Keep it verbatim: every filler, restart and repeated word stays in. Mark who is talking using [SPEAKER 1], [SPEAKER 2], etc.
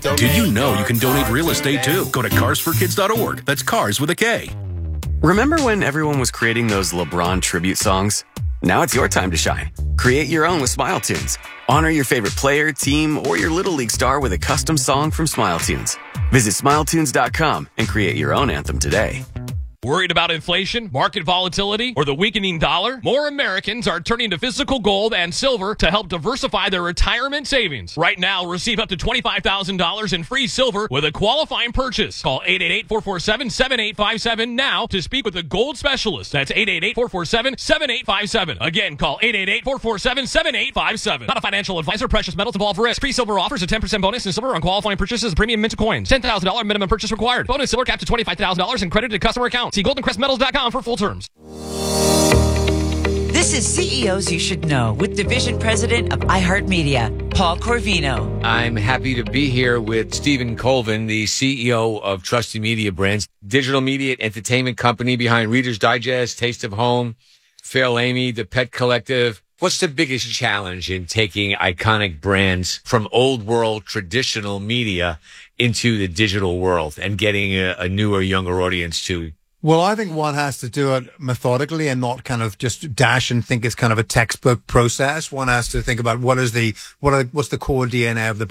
[SPEAKER 1] Did you know you can donate real estate too? Go to cars for kids dot org. That's cars with a K.
[SPEAKER 2] Remember when everyone was creating those LeBron tribute songs? Now it's your time to shine. Create your own with Smile Tunes. Honor your favorite player, team, or your Little League star with a custom song from Smile Tunes. Visit smile tunes dot com and create your own anthem today.
[SPEAKER 3] Worried about inflation, market volatility, or the weakening dollar? More Americans are turning to physical gold and silver to help diversify their retirement savings. Right now, receive up to twenty-five thousand dollars in free silver with a qualifying purchase. Call eight eight eight, four four seven, seven eight five seven now to speak with a gold specialist. That's eight eight eight, four four seven, seven eight five seven. Again, call eight eight eight, four four seven, seven eight five seven. Not a financial advisor. Precious metals involve risk. Free silver offers a ten percent bonus in silver on qualifying purchases of premium mint coins. ten thousand dollars minimum purchase required. Bonus silver capped to twenty-five thousand dollars and credited to customer account. See golden crest metals dot com for full terms.
[SPEAKER 4] This is C E Os You Should Know with Division President of iHeartMedia, Paul Corvino.
[SPEAKER 5] I'm happy to be here with Stephen Colvin, the C E O of Trusted Media Brands, digital media entertainment company behind Reader's Digest, Taste of Home, Fail Amy, The Pet Collective. What's the biggest challenge in taking iconic brands from old world traditional media into the digital world and getting a, a newer, younger audience to?
[SPEAKER 6] Well, I think one has to do it methodically and not kind of just dash and think it's kind of a textbook process. One has to think about what is the, what are, what's the core D N A of the